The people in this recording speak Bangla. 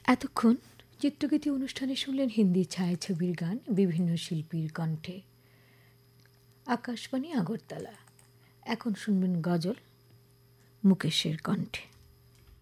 এতক্ষণ চিত্রগীতি অনুষ্ঠানে শুনলেন হিন্দি ছায়াছবির গান বিভিন্ন শিল্পীর কণ্ঠে। আকাশবাণী আগরতলা। এখন শুনবেন গজল মুকেশের কণ্ঠে।